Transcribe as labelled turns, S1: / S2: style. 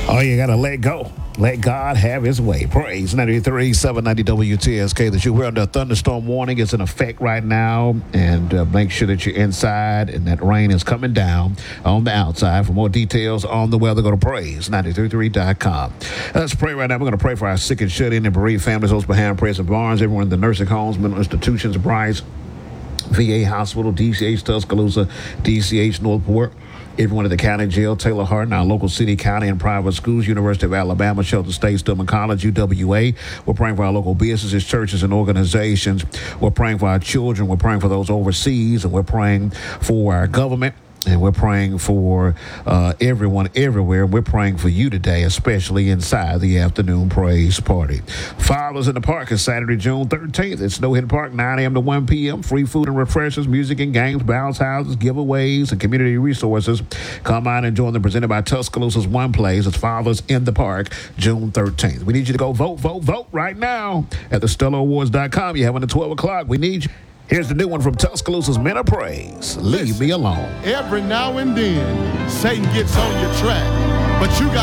S1: Oh, you got to let go. Let God have his way. Praise 93, 790 WTSK. The show. We're under a thunderstorm warning. It's in effect right now. And make sure that you're inside and that rain is coming down on the outside. For more details on the weather, go to praise933.com. Let's pray right now. We're going to pray for our sick and shut in and bereaved families, those behind prayers and barns, everyone in the nursing homes, mental institutions, Bryce, VA Hospital, DCH Tuscaloosa, DCH Northport, everyone at the county jail, Taylor Hardin, our local city, county, and private schools, University of Alabama, Shelter State, Stillman College, UWA. We're praying for our local businesses, churches, and organizations. We're praying for our children. We're praying for those overseas, and we're praying for our government. And we're praying for everyone everywhere. We're praying for you today, especially inside the afternoon praise party. Fathers in the Park is Saturday, June 13th. It's Snow Hidden Park, 9 a.m. to 1 p.m. Free food and refreshments, music and games, bounce houses, giveaways, and community resources. Come out and join them. Presented by Tuscaloosa's One Place. It's Fathers in the Park, June 13th. We need you to go vote right now at thestellarawards.com. You're having the 12 o'clock. We need you. Here's the new one from Tuscaloosa's Men of Praise. Leave me alone.
S2: Every now and then, Satan gets on your track, but you got